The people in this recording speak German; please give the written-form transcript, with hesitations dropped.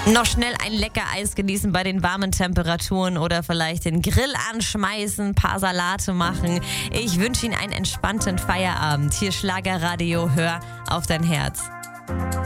Noch schnell ein lecker Eis genießen bei den warmen Temperaturen oder vielleicht den Grill anschmeißen, ein paar Salate machen. Ich wünsche Ihnen einen entspannten Feierabend. Hier Schlagerradio, hör auf dein Herz.